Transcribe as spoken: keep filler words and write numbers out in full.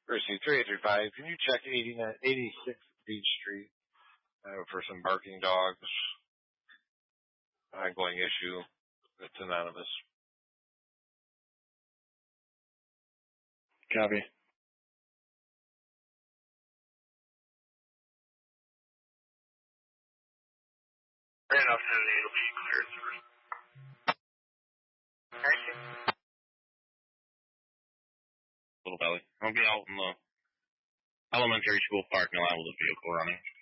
Receive three eight three five. Can you check eighty-six Beach Street uh, for some barking dogs? Ongoing issue. It's anonymous. Copy. Right off seventy, it'll be cleared through. Little Valley. I'll be out in the elementary school parking lot with a vehicle running.